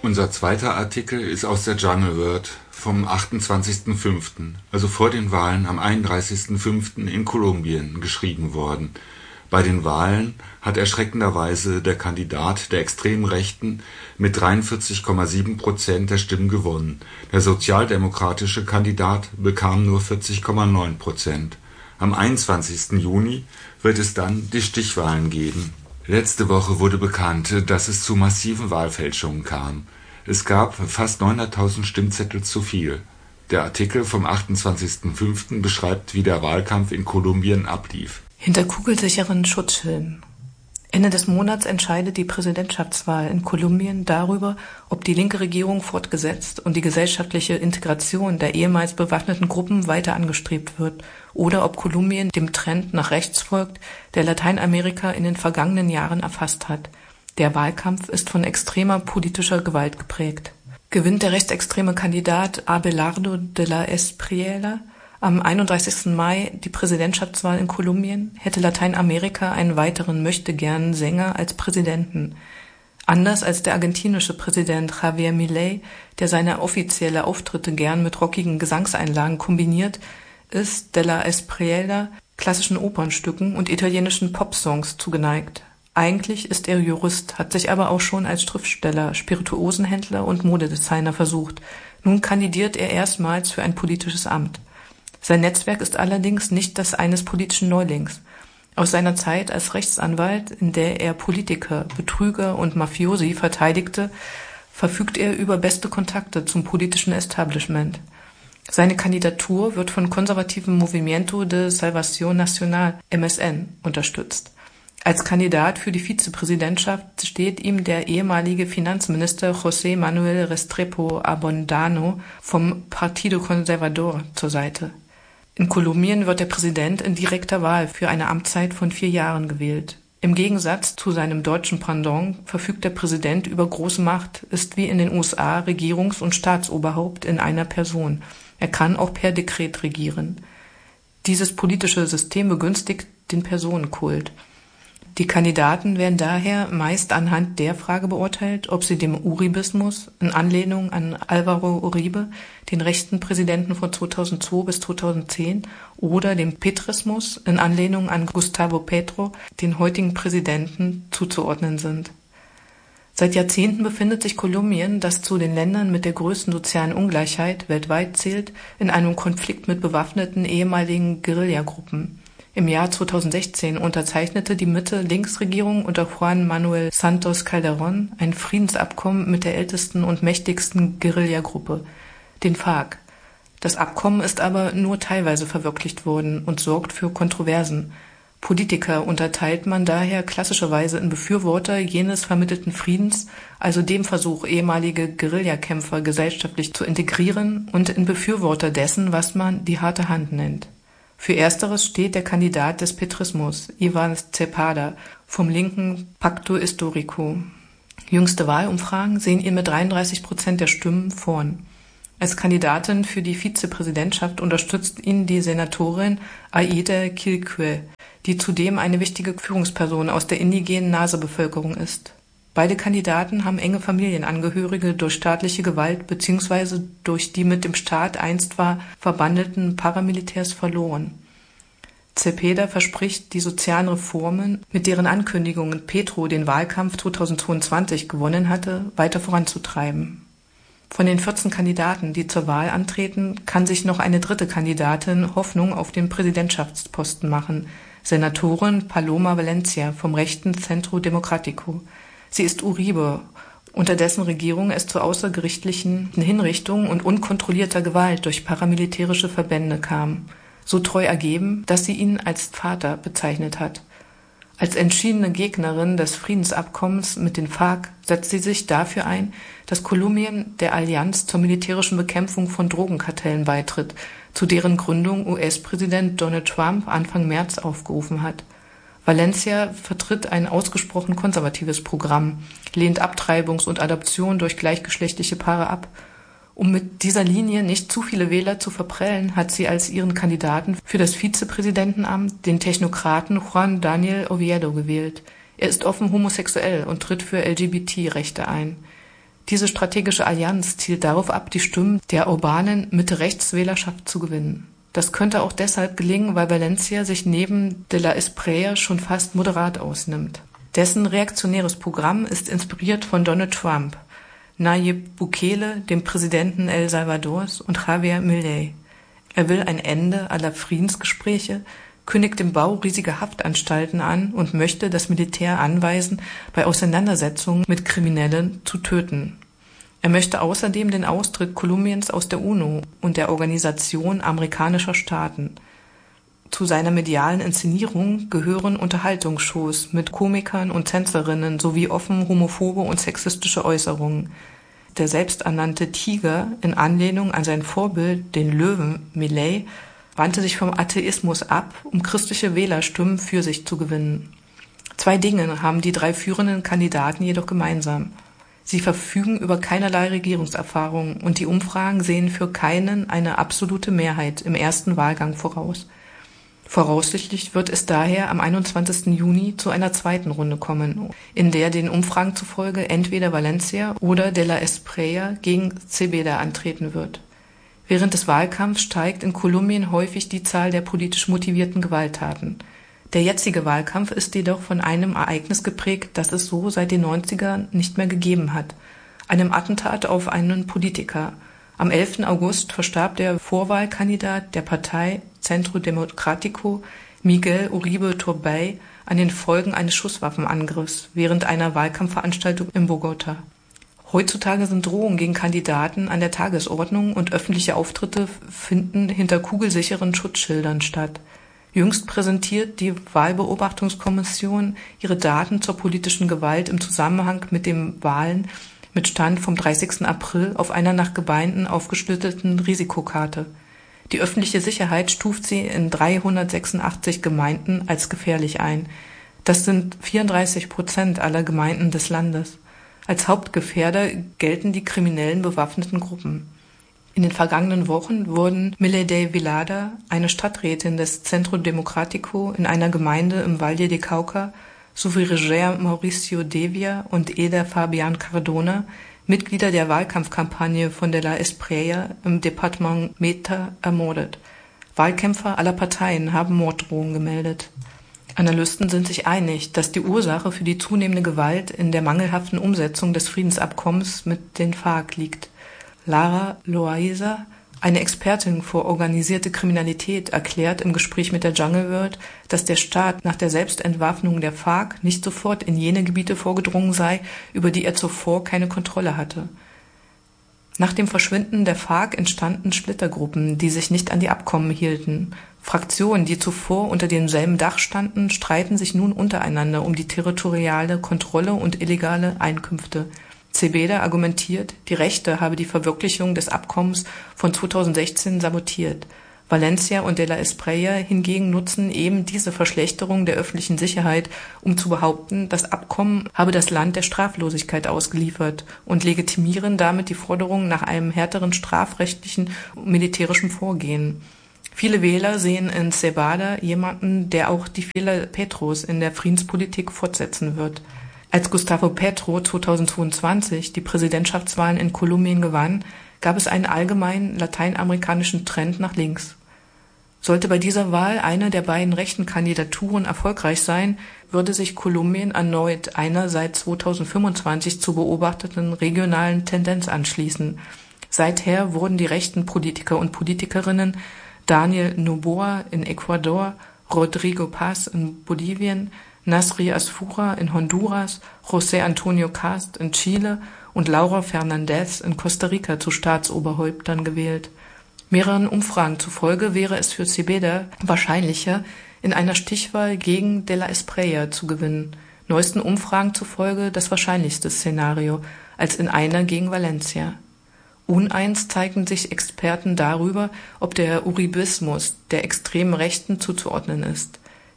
Unser zweiter Artikel ist aus der Jungle World vom 28.05., also vor den Wahlen am 31.05. in Kolumbien, geschrieben worden. Bei den Wahlen hat erschreckenderweise der Kandidat der extremen Rechten mit 43,7% der Stimmen gewonnen. Der sozialdemokratische Kandidat bekam nur 40,9%. Am 21. Juni wird es dann die Stichwahlen geben. Letzte Woche wurde bekannt, dass es zu massiven Wahlfälschungen kam. Es gab fast 900.000 Stimmzettel zu viel. Der Artikel vom 28.05. beschreibt, wie der Wahlkampf in Kolumbien ablief. Hinter kugelsicheren Schutzschilden. Ende des Monats entscheidet die Präsidentschaftswahl in Kolumbien darüber, ob die linke Regierung fortgesetzt und die gesellschaftliche Integration der ehemals bewaffneten Gruppen weiter angestrebt wird oder ob Kolumbien dem Trend nach rechts folgt, der Lateinamerika in den vergangenen Jahren erfasst hat. Der Wahlkampf ist von extremer politischer Gewalt geprägt. Gewinnt der rechtsextreme Kandidat Abelardo de la Espriella am 31. Mai die Präsidentschaftswahl in Kolumbien, hätte Lateinamerika einen weiteren Möchtegern-Sänger als Präsidenten. Anders als der argentinische Präsident Javier Milei, der seine offizielle Auftritte gern mit rockigen Gesangseinlagen kombiniert, ist de la Espriella klassischen Opernstücken und italienischen Popsongs zugeneigt. Eigentlich ist er Jurist, hat sich aber auch schon als Schriftsteller, Spirituosenhändler und Modedesigner versucht. Nun kandidiert er erstmals für ein politisches Amt. Sein Netzwerk ist allerdings nicht das eines politischen Neulings. Aus seiner Zeit als Rechtsanwalt, in der er Politiker, Betrüger und Mafiosi verteidigte, verfügt er über beste Kontakte zum politischen Establishment. Seine Kandidatur wird von konservativen Movimiento de Salvación Nacional, MSN, unterstützt. Als Kandidat für die Vizepräsidentschaft steht ihm der ehemalige Finanzminister José Manuel Restrepo Abondano vom Partido Conservador zur Seite. In Kolumbien wird der Präsident in direkter Wahl für eine Amtszeit von 4 Jahren gewählt. Im Gegensatz zu seinem deutschen Pendant verfügt der Präsident über große Macht, ist wie in den USA Regierungs- und Staatsoberhaupt in einer Person. Er kann auch per Dekret regieren. Dieses politische System begünstigt den Personenkult. Die Kandidaten werden daher meist anhand der Frage beurteilt, ob sie dem Uribismus, in Anlehnung an Álvaro Uribe, den rechten Präsidenten von 2002 bis 2010, oder dem Petrismus, in Anlehnung an Gustavo Petro, den heutigen Präsidenten, zuzuordnen sind. Seit Jahrzehnten befindet sich Kolumbien, das zu den Ländern mit der größten sozialen Ungleichheit weltweit zählt, in einem Konflikt mit bewaffneten ehemaligen Guerillagruppen. Im Jahr 2016 unterzeichnete die Mitte-Links-Regierung unter Juan Manuel Santos Calderón ein Friedensabkommen mit der ältesten und mächtigsten Guerillagruppe, den FARC. Das Abkommen ist aber nur teilweise verwirklicht worden und sorgt für Kontroversen. Politiker unterteilt man daher klassischerweise in Befürworter jenes vermittelten Friedens, also dem Versuch, ehemalige Guerillakämpfer gesellschaftlich zu integrieren, und in Befürworter dessen, was man die harte Hand nennt. Für Ersteres steht der Kandidat des Petrismus, Iván Cepeda, vom linken Pacto Histórico. Jüngste Wahlumfragen sehen ihn mit 33% der Stimmen vorn. Als Kandidatin für die Vizepräsidentschaft unterstützt ihn die Senatorin Aida Quilque, die zudem eine wichtige Führungsperson aus der indigenen Nasa-Bevölkerung ist. Beide Kandidaten haben enge Familienangehörige durch staatliche Gewalt bzw. durch die mit dem Staat einst verbandelten Paramilitärs verloren. Cepeda verspricht, die sozialen Reformen, mit deren Ankündigungen Petro den Wahlkampf 2022 gewonnen hatte, weiter voranzutreiben. Von den 14 Kandidaten, die zur Wahl antreten, kann sich noch eine dritte Kandidatin Hoffnung auf den Präsidentschaftsposten machen, Senatorin Paloma Valencia vom rechten Centro Democrático. Sie ist Uribe, unter dessen Regierung es zu außergerichtlichen Hinrichtungen und unkontrollierter Gewalt durch paramilitärische Verbände kam. So treu ergeben, dass sie ihn als Vater bezeichnet hat. Als entschiedene Gegnerin des Friedensabkommens mit den FARC setzt sie sich dafür ein, dass Kolumbien der Allianz zur militärischen Bekämpfung von Drogenkartellen beitritt, zu deren Gründung US-Präsident Donald Trump Anfang März aufgerufen hat. Valencia vertritt ein ausgesprochen konservatives Programm, lehnt Abtreibungs- und Adoption durch gleichgeschlechtliche Paare ab. Um mit dieser Linie nicht zu viele Wähler zu verprellen, hat sie als ihren Kandidaten für das Vizepräsidentenamt den Technokraten Juan Daniel Oviedo gewählt. Er ist offen homosexuell und tritt für LGBT-Rechte ein. Diese strategische Allianz zielt darauf ab, die Stimmen der urbanen Mitte-Rechts-Wählerschaft zu gewinnen. Das könnte auch deshalb gelingen, weil Valencia sich neben de la Espriella schon fast moderat ausnimmt. Dessen reaktionäres Programm ist inspiriert von Donald Trump, Nayib Bukele, dem Präsidenten El Salvadors, und Javier Milei. Er will ein Ende aller Friedensgespräche, kündigt den Bau riesiger Haftanstalten an und möchte das Militär anweisen, bei Auseinandersetzungen mit Kriminellen zu töten. Er möchte außerdem den Austritt Kolumbiens aus der UNO und der Organisation amerikanischer Staaten. Zu seiner medialen Inszenierung gehören Unterhaltungsshows mit Komikern und Tänzerinnen sowie offen homophobe und sexistische Äußerungen. Der selbsternannte Tiger, in Anlehnung an sein Vorbild, den Löwen Milei, wandte sich vom Atheismus ab, um christliche Wählerstimmen für sich zu gewinnen. 2 Dinge haben die 3 führenden Kandidaten jedoch gemeinsam. Sie verfügen über keinerlei Regierungserfahrung und die Umfragen sehen für keinen eine absolute Mehrheit im ersten Wahlgang voraus. Voraussichtlich wird es daher am 21. Juni zu einer zweiten Runde kommen, in der den Umfragen zufolge entweder Valencia oder de la Espriella gegen Cepeda antreten wird. Während des Wahlkampfs steigt in Kolumbien häufig die Zahl der politisch motivierten Gewalttaten. Der jetzige Wahlkampf ist jedoch von einem Ereignis geprägt, das es so seit den 90ern nicht mehr gegeben hat: einem Attentat auf einen Politiker. Am 11. August verstarb der Vorwahlkandidat der Partei Centro Democrático, Miguel Uribe Turbay, an den Folgen eines Schusswaffenangriffs während einer Wahlkampfveranstaltung in Bogotá. Heutzutage sind Drohungen gegen Kandidaten an der Tagesordnung und öffentliche Auftritte finden hinter kugelsicheren Schutzschildern statt. Jüngst präsentiert die Wahlbeobachtungskommission ihre Daten zur politischen Gewalt im Zusammenhang mit den Wahlen mit Stand vom 30. April auf einer nach Gemeinden aufgeschlüsselten Risikokarte. Die öffentliche Sicherheit stuft sie in 386 Gemeinden als gefährlich ein. Das sind 34% aller Gemeinden des Landes. Als Hauptgefährder gelten die kriminellen bewaffneten Gruppen. In den vergangenen Wochen wurden Milady Vilada, eine Stadträtin des Centro Democrático in einer Gemeinde im Valle de Cauca, sowie Roger Mauricio Devia und Eda Fabián Cardona, Mitglieder der Wahlkampfkampagne von de la Espriella im Departement Meta, ermordet. Wahlkämpfer aller Parteien haben Morddrohungen gemeldet. Analysten sind sich einig, dass die Ursache für die zunehmende Gewalt in der mangelhaften Umsetzung des Friedensabkommens mit den FARC liegt. Lara Loaiza, eine Expertin für organisierte Kriminalität, erklärt im Gespräch mit der Jungle World, dass der Staat nach der Selbstentwaffnung der FARC nicht sofort in jene Gebiete vorgedrungen sei, über die er zuvor keine Kontrolle hatte. Nach dem Verschwinden der FARC entstanden Splittergruppen, die sich nicht an die Abkommen hielten. Fraktionen, die zuvor unter demselben Dach standen, streiten sich nun untereinander um die territoriale Kontrolle und illegale Einkünfte. Cepeda argumentiert, die Rechte habe die Verwirklichung des Abkommens von 2016 sabotiert. Valencia und de la Espriella hingegen nutzen eben diese Verschlechterung der öffentlichen Sicherheit, um zu behaupten, das Abkommen habe das Land der Straflosigkeit ausgeliefert und legitimieren damit die Forderung nach einem härteren strafrechtlichen und militärischen Vorgehen. Viele Wähler sehen in Cepeda jemanden, der auch die Fehler Petros in der Friedenspolitik fortsetzen wird. Als Gustavo Petro 2022 die Präsidentschaftswahlen in Kolumbien gewann, gab es einen allgemeinen lateinamerikanischen Trend nach links. Sollte bei dieser Wahl eine der beiden rechten Kandidaturen erfolgreich sein, würde sich Kolumbien erneut einer seit 2025 zu beobachteten regionalen Tendenz anschließen. Seither wurden die rechten Politiker und Politikerinnen Daniel Noboa in Ecuador, Rodrigo Paz in Bolivien, Nasri Asfura in Honduras, José Antonio Cast in Chile und Laura Fernández in Costa Rica zu Staatsoberhäuptern gewählt. Mehreren Umfragen zufolge wäre es für Cepeda wahrscheinlicher, in einer Stichwahl gegen de la Espriella zu gewinnen. Neuesten Umfragen zufolge das wahrscheinlichste Szenario, als in einer gegen Valencia. Uneins zeigen sich Experten darüber, ob der Uribismus der extremen Rechten zuzuordnen ist.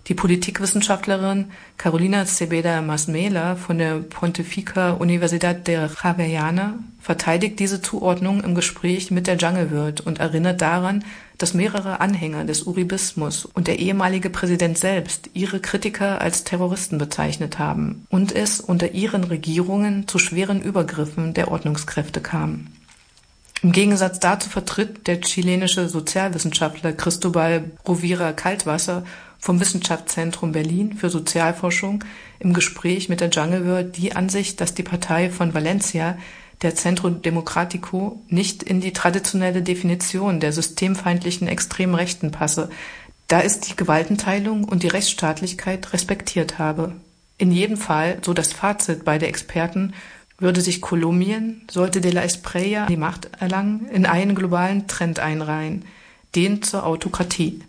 Die Politikwissenschaftlerin Carolina Cepeda Masmela von der Pontificia Universidad de Javeriana verteidigt diese Zuordnung im Gespräch mit der Dschangelwirt und erinnert daran, dass mehrere Anhänger des Uribismus und der ehemalige Präsident selbst ihre Kritiker als Terroristen bezeichnet haben und es unter ihren Regierungen zu schweren Übergriffen der Ordnungskräfte kam. Im Gegensatz dazu vertritt der chilenische Sozialwissenschaftler Cristóbal Rovira Kaltwasser vom Wissenschaftszentrum Berlin für Sozialforschung im Gespräch mit der Dschangelwirt die Ansicht, dass die Partei von Valencia, der Centro Democrático, nicht in die traditionelle Definition der systemfeindlichen extremen Rechten passe, da es die Gewaltenteilung und die Rechtsstaatlichkeit respektiert habe. In jedem Fall, so das Fazit beider Experten, würde sich Kolumbien, sollte de la Espriella die Macht erlangen, in einen globalen Trend einreihen, den zur Autokratie.